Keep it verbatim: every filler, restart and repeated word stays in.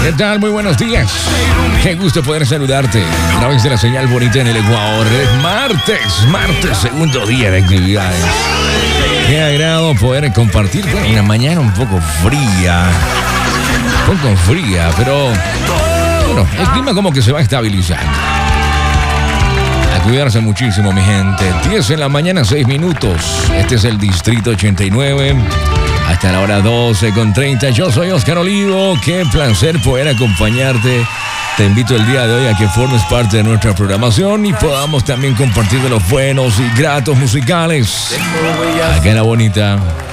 ¿Qué tal? Muy buenos días. Qué gusto poder saludarte a través de la señal bonita en el Ecuador. Es martes, martes, segundo día de actividades. Qué agrado poder compartir bueno, una mañana un poco fría. Un poco fría, pero bueno, el clima como que se va estabilizando. A cuidarse muchísimo, mi gente. diez en la mañana, seis minutos. Este es el Distrito ochenta y nueve. Hasta la hora doce con treinta. Yo soy Oscar Olivo. Qué placer poder acompañarte. Te invito el día de hoy a que formes parte de nuestra programación y podamos también compartir de los buenos y gratos musicales. Acá en La Bonita.